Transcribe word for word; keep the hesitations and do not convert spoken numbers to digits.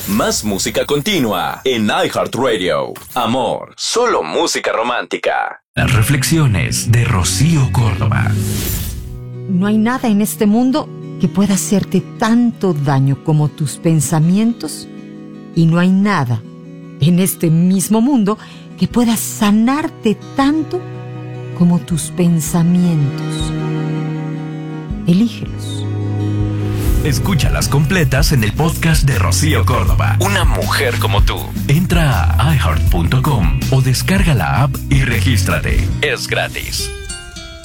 Más música continua en iHeartRadio. Amor, solo música romántica. Las reflexiones de Rocío Córdoba. No hay nada en este mundo que pueda hacerte tanto daño como tus pensamientos, y no hay nada en este mismo mundo que pueda sanarte tanto como tus pensamientos. Elígelos. Escúchalas completas en el podcast de Rocío Córdoba. Una mujer como tú. Entra a i heart punto com o descarga la app y regístrate. Es gratis.